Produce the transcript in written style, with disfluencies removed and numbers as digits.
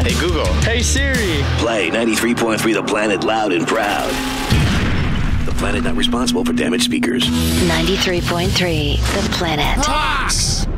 Hey, Google. Hey, Siri. Play 93.3 The Planet loud and proud. The Planet not responsible for damaged speakers. 93.3 The Planet. Rocks!